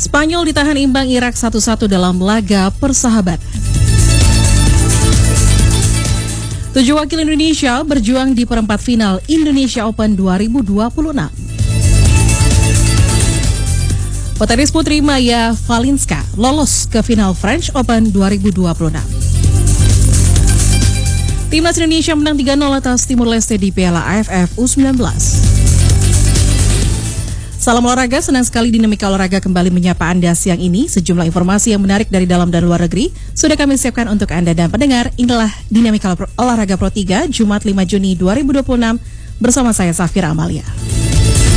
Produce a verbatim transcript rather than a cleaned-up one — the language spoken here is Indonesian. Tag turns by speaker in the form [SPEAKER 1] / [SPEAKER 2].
[SPEAKER 1] Spanyol ditahan imbang Irak satu satu dalam laga persahabatan. Tujuh wakil Indonesia berjuang di perempat final Indonesia Open dua ribu dua puluh enam. Petenis putri Maya Valinska lolos ke final French Open dua ribu dua puluh enam. Timnas Indonesia menang tiga nol atas Timur Leste di Piala A F F U sembilan belas. Salam olahraga, senang sekali Dinamika Olahraga kembali menyapa Anda siang ini. Sejumlah informasi yang menarik dari dalam dan luar negeri sudah kami siapkan untuk Anda dan pendengar. Inilah Dinamika Olahraga Pro tiga, Jumat lima Juni dua ribu dua puluh enam bersama saya Safira Amalia.